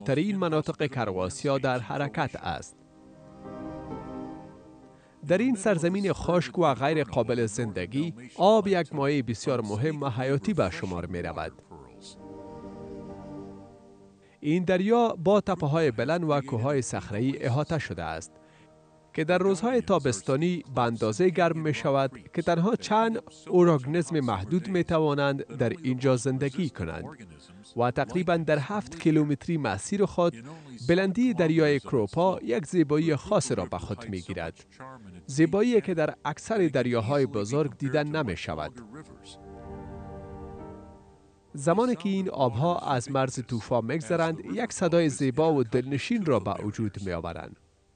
ترین مناطق کرواسی در حرکت است. در این سرزمین خشک و غیر قابل زندگی، آب یک مایع بسیار مهم و حیاتی به شمار می رود. این دریا با تپه‌های بلند و کوههای صخره‌ای احاطه شده است که در روزهای تابستانی به اندازه گرم می شود که تنها چند ارگانیسم محدود می توانند در اینجا زندگی کنند و تقریباً در 7 کیلومتری مسیر خود بلندی دریای کروپا یک زیبایی خاص را به خود می گیرد. زیبایی که در اکثر دریاهای بزرگ دیدن نمی شود. زمانی که این آبها از مرز طوفان می‌گذرند، یک صدای زیبا و دلنشین را به وجود می آورند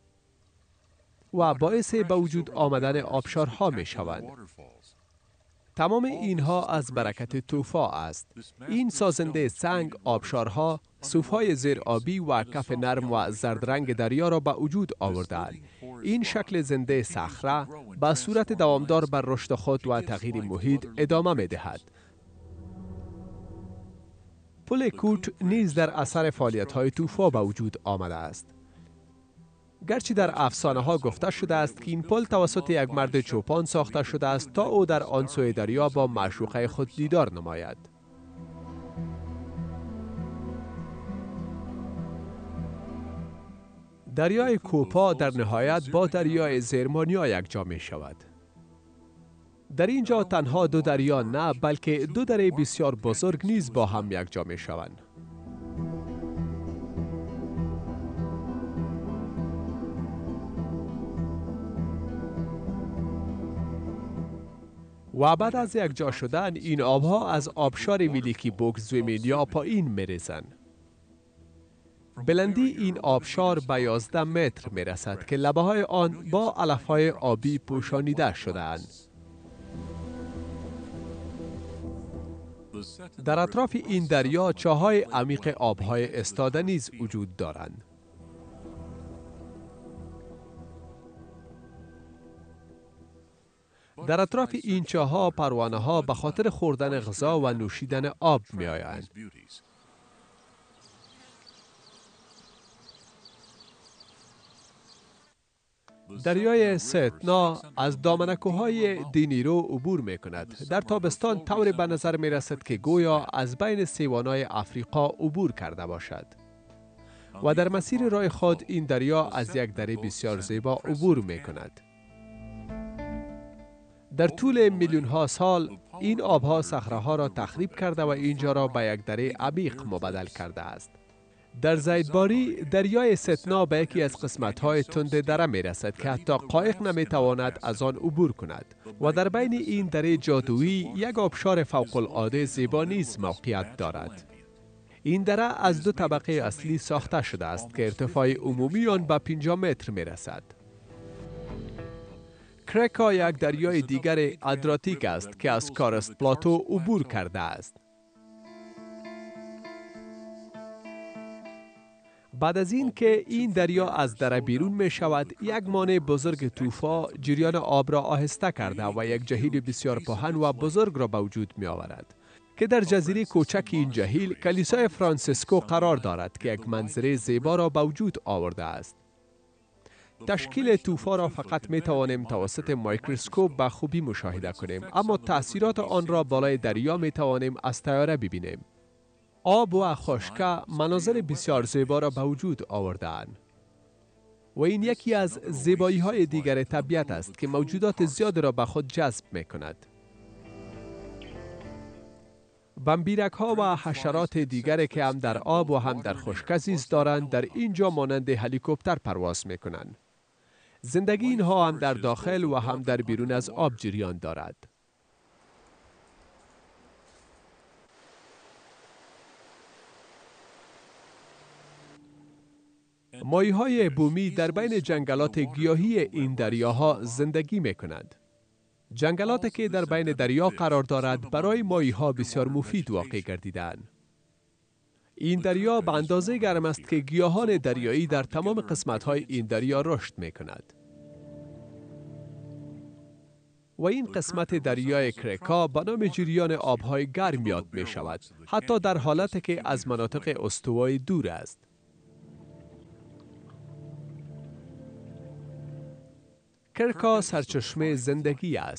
و باعث به وجود آمدن آبشارها می شوند. تمام اینها از برکت طوفان است. این سازنده سنگ، آبشارها، صوف‌های زیرآبی و کف نرم و زرد رنگ دریا را به وجود آوردند. این شکل زنده صخره به صورت دوامدار بر رشد خود و تغییر محیط ادامه می دهد. پل کوت نیز در اثر فعالیت‌های طوفان به وجود آمده است. گرچه در افسانه ها گفته شده است که این پل توسط یک مرد چوپان ساخته شده است تا او در آن سوی دریا با معشوقه خود دیدار نماید. دریای کوپا در نهایت با دریای زیرمانیا یکجا می شود. در اینجا تنها دو دریا نه، بلکه دو دره بسیار بزرگ نیز با هم یکجا می شوند. و بعد از یکجا شدن، این آبها از آبشار ویلیکی بوکزویمینیا پایین می ریزند. بلندی این آبشار به 11 متر می رسد که لبه های آن با علفهای آبی پوشانیده شده اند. در اطراف این دریا چاهای عمیق آبهای استاده نیز وجود دارند. در اطراف این چاها پروانه ها به خاطر خوردن غذا و نوشیدن آب می آیند. دریای ستنا از دامنه‌کوه‌های دینیرو عبور می کند. در تابستان طوری به نظر می رسد که گویا از بین سیوانای افریقا عبور کرده باشد. و در مسیر راه خود این دریا از یک دره بسیار زیبا عبور می کند. در طول میلیون ها سال این آبها صخره‌ها را تخریب کرده و اینجا را به یک دره عمیق مبدل کرده است. در زیدباری دریای ستنا به یکی از قسمت‌های تند دره می رسد که حتی قایق نمی تواند از آن عبور کند و در بین این دره جادویی یک آبشار فوق‌العاده زیبا نیز موقعیت دارد. این دره از دو طبقه اصلی ساخته شده است که ارتفاع عمومی آن به 50 متر می رسد. کرکا یک دریای دیگر ادریاتیک است که از کارست پلاتو عبور کرده است. بعد از این که این دریا از دره بیرون می شود، یک مانع بزرگ طوفان جریان آب را آهسته کرده و یک جهیل بسیار پهن و بزرگ را به وجود می آورد که در جزیره کوچک این جهیل کلیسای فرانسیسکو قرار دارد که یک منظره زیبا را به وجود آورده است. تشکیل طوفان را فقط می توانیم توسط میکروسکوپ به خوبی مشاهده کنیم، اما تأثیرات آن را بالای دریا می توانیم از طیاره ببینیم. آب و خشکی مناظر بسیار زیبا را به وجود آورده‌اند. و این یکی از زیبایی‌های دیگر طبیعت است که موجودات زیاد را به خود جذب می کند. وامپیرک‌ها و حشرات دیگری که هم در آب و هم در خشکی زیست دارند در اینجا مانند هلیکوپتر پرواز می کنند. زندگی اینها هم در داخل و هم در بیرون از آب جریان دارد. ماهی‌های بومی در بین جنگلات گیاهی این دریاها زندگی می کنند. جنگلاتی که در بین دریا قرار دارد برای ماهی‌ها بسیار مفید واقع گردیدند. این دریا به اندازه گرم است که گیاهان دریایی در تمام قسمت‌های این دریا رشد می کند. و این قسمت دریای کرکا به نام جریان آب‌های گرم یاد می شود، حتی در حالتی که از مناطق استوایی دور است. کرکا سرچشمه زندگی است.